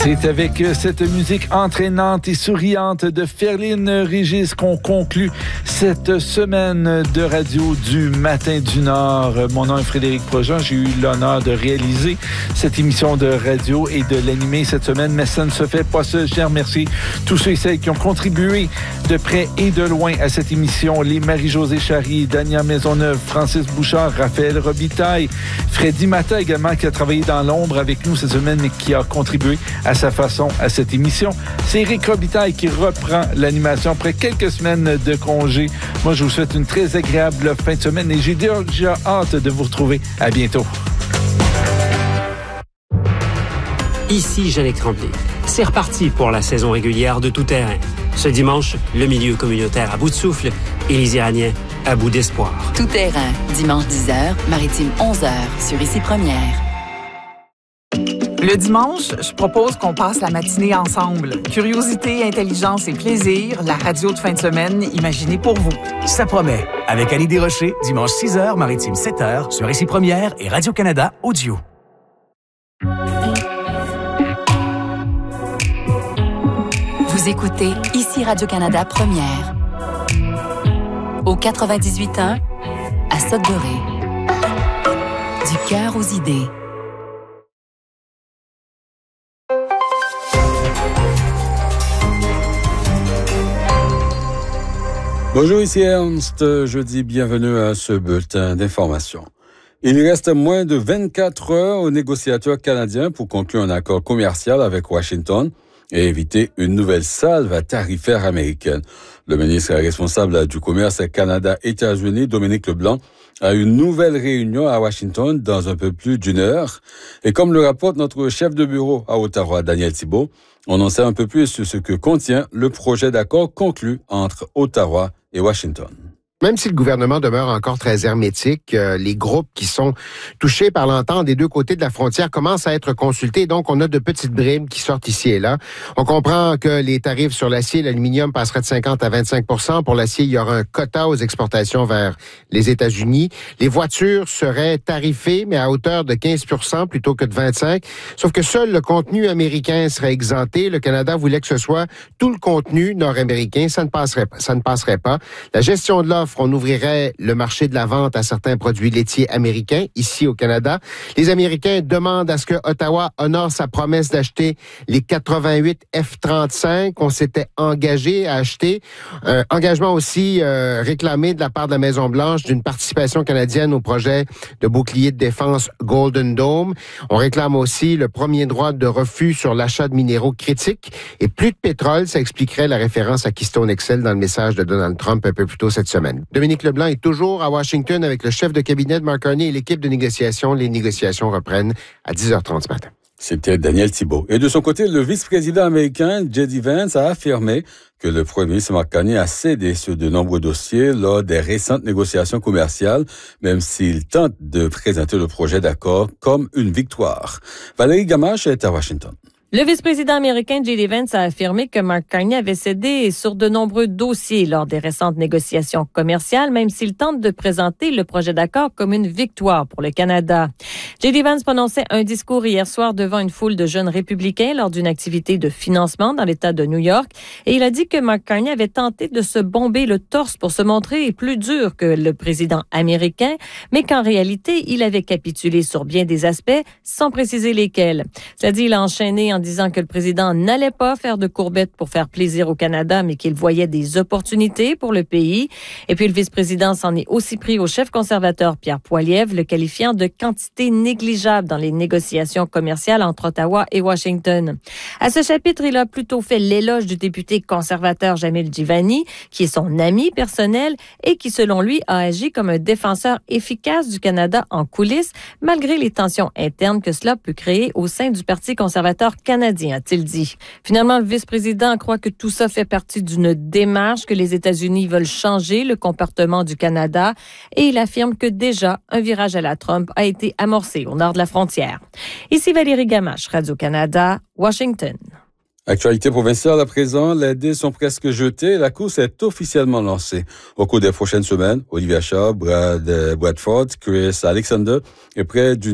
C'est avec cette musique entraînante et souriante de Ferline Régis qu'on conclut cette semaine de radio du Matin du Nord. Mon nom est Frédéric Projean. J'ai eu l'honneur de réaliser cette émission de radio et de l'animer cette semaine, mais ça ne se fait pas seul. Je tiens à remercier tous ceux et celles qui ont contribué de près et de loin à cette émission. Les Marie-Josée Charrier, Dania Maisonneuve, Francis Bouchard, Raphaël Robitaille, Freddy Mata également qui a travaillé dans l'ombre avec nous cette semaine mais qui a contribué à sa façon à cette émission. C'est Éric Robitaille qui reprend l'animation après quelques semaines de congé. Moi, je vous souhaite une très agréable fin de semaine et j'ai déjà hâte de vous retrouver. À bientôt. Ici Jeannick Tremblay. C'est reparti pour la saison régulière de Tout Terrain. Ce dimanche, le milieu communautaire à bout de souffle et les Iraniens à bout d'espoir. Tout Terrain, dimanche 10h, Maritime 11h, sur Ici Première. Le dimanche, je propose qu'on passe la matinée ensemble. Curiosité, intelligence et plaisir, la radio de fin de semaine imaginée pour vous. Ça promet. Avec Annie Desrochers, dimanche 6h, Maritime 7h, sur Ici Première et Radio-Canada Audio. Vous écoutez Ici Radio-Canada Première. Au 98.1, à Sudbury. Du cœur aux idées. Bonjour, ici Ernst. Je dis bienvenue à ce bulletin d'information. Il reste moins de 24 heures aux négociateurs canadiens pour conclure un accord commercial avec Washington et éviter une nouvelle salve tarifaire américaine. Le ministre responsable du commerce Canada-États-Unis, Dominique Leblanc, a une nouvelle réunion à Washington dans un peu plus d'une heure. Et comme le rapporte notre chef de bureau à Ottawa, Daniel Thibault, on en sait un peu plus sur ce que contient le projet d'accord conclu entre Ottawa et Washington. Même si le gouvernement demeure encore très hermétique, les groupes qui sont touchés par l'entente des deux côtés de la frontière commencent à être consultés. Donc, on a de petites bribes qui sortent ici et là. On comprend que les tarifs sur l'acier et l'aluminium passeraient de 50 à 25 %. Pour l'acier, il y aura un quota aux exportations vers les États-Unis. Les voitures seraient tarifées, mais à hauteur de 15 % plutôt que de 25 %. Sauf que seul le contenu américain serait exempté. Le Canada voulait que ce soit tout le contenu nord-américain. Ça ne passerait pas. La gestion de l'offre, on ouvrirait le marché de la vente à certains produits laitiers américains, ici au Canada. Les Américains demandent à ce que Ottawa honore sa promesse d'acheter les 88 F-35 qu'on s'était engagé à acheter. Engagement aussi réclamé de la part de la Maison-Blanche d'une participation canadienne au projet de bouclier de défense Golden Dome. On réclame aussi le premier droit de refus sur l'achat de minéraux critiques et plus de pétrole. Ça expliquerait la référence à Keystone XL dans le message de Donald Trump un peu plus tôt cette semaine. Dominique Leblanc est toujours à Washington avec le chef de cabinet de Mark Carney et l'équipe de négociation. Les négociations reprennent à 10h30 ce matin. C'était Daniel Thibault. Et de son côté, le vice-président américain J.D. Vance a affirmé que le premier ministre Mark Carney a cédé sur de nombreux dossiers lors des récentes négociations commerciales, même s'il tente de présenter le projet d'accord comme une victoire. Valérie Gamache est à Washington. Le vice-président américain J.D. Vance a affirmé que Mark Carney avait cédé sur de nombreux dossiers lors des récentes négociations commerciales, même s'il tente de présenter le projet d'accord comme une victoire pour le Canada. J.D. Vance prononçait un discours hier soir devant une foule de jeunes républicains lors d'une activité de financement dans l'État de New York et il a dit que Mark Carney avait tenté de se bomber le torse pour se montrer plus dur que le président américain, mais qu'en réalité, il avait capitulé sur bien des aspects sans préciser lesquels. Cela dit, il a enchaîné en disant que le président n'allait pas faire de courbettes pour faire plaisir au Canada, mais qu'il voyait des opportunités pour le pays. Et puis, le vice-président s'en est aussi pris au chef conservateur Pierre Poilievre, le qualifiant de quantité négligeable dans les négociations commerciales entre Ottawa et Washington. À ce chapitre, il a plutôt fait l'éloge du député conservateur Jamil Djivani, qui est son ami personnel et qui, selon lui, a agi comme un défenseur efficace du Canada en coulisses, malgré les tensions internes que cela peut créer au sein du Parti conservateur canadien, a-t-il dit. Finalement, le vice-président croit que tout ça fait partie d'une démarche que les États-Unis veulent changer le comportement du Canada et il affirme que déjà un virage à la Trump a été amorcé au nord de la frontière. Ici Valérie Gamache, Radio-Canada, Washington. Actualité provinciale à présent, les dés sont presque jetés. La course est officiellement lancée. Au cours des prochaines semaines, Olivia Shaw, Brad Bradford, Chris Alexander est près d'une